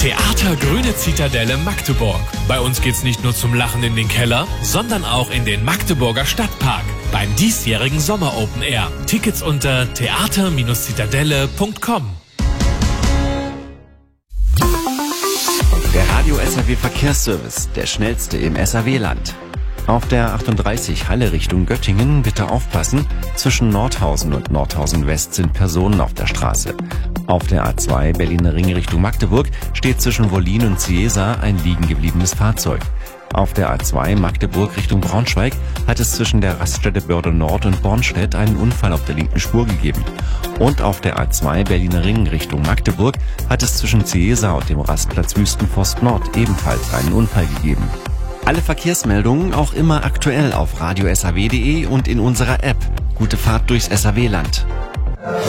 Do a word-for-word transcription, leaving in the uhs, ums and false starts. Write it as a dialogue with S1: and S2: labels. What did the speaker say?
S1: Theater Grüne Zitadelle Magdeburg. Bei uns geht's nicht nur zum Lachen in den Keller, sondern auch in den Magdeburger Stadtpark beim diesjährigen Sommer Open Air. Tickets unter theater Zitadelle punkt com.
S2: Der Radio S R W Verkehrsservice, der schnellste im S R W-Land. Auf der achtunddreißig Halle Richtung Göttingen bitte aufpassen. Zwischen Nordhausen und Nordhausen West sind Personen auf der Straße. Auf der A zwei Berliner Ring Richtung Magdeburg steht zwischen Wollin und Ciesa ein liegen gebliebenes Fahrzeug. Auf der A zwei Magdeburg Richtung Braunschweig hat es zwischen der Raststätte Börde Nord und Bornstedt einen Unfall auf der linken Spur gegeben. Und auf der A zwei Berliner Ring Richtung Magdeburg hat es zwischen Ciesa und dem Rastplatz Wüstenforst Nord ebenfalls einen Unfall gegeben. Alle Verkehrsmeldungen auch immer aktuell auf radio S R W punkt de und in unserer App. Gute Fahrt durchs S R W-Land.